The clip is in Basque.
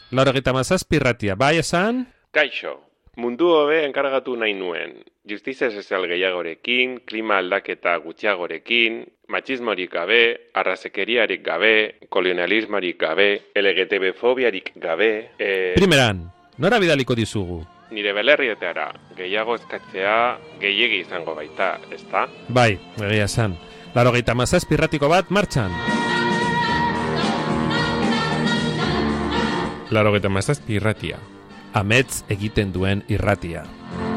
97 irratia, bai esan? Kaixo, mundu hobe enkargatu nahi nuen. Justizia sozial gehiagorekin, klima aldaketa gutxiagorekin, matxismorik gabe, arrazekeriarik gabe, kolonialismorik gabe, LGTB-fobiarik gabe... Primeran, nora bidaliko dizugu? Nire belerrietara, gehiago eskatzea gehiegi izango baita, ezta? Bai, egia esan. 97 irratiko bat martxan. 97 irratia. Amets egiten duen irratia.